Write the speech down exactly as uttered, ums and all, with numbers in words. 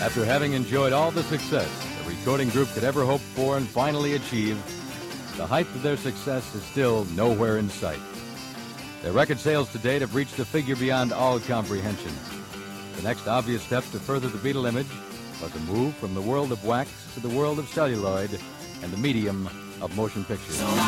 After having enjoyed all the success the recording group could ever hope for and finally achieve, the height of their success is still nowhere in sight. Their record sales to date have reached a figure beyond all comprehension. The next obvious step to further the Beatle image was a move from the world of wax to the world of celluloid and the medium of motion pictures.